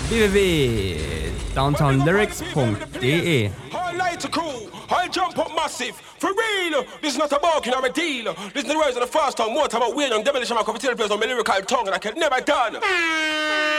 www.downtownlyrics.de. I jump up massive, for real. This is not a bargain or a deal. This is the words of the first time, more time about weird and demolition. My coffee players on my lyrical tongue, and I can never done.